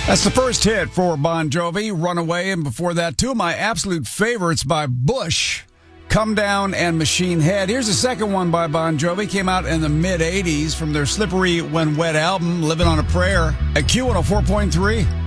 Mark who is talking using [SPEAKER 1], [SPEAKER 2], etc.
[SPEAKER 1] That's the first hit for Bon Jovi, Runaway, and before that, two of my absolute favorites by Bush, Come Down and Machine Head. Here's the second one by Bon Jovi, came out in the mid-'80s from their Slippery When Wet album, Living on a Prayer, at Q104.3.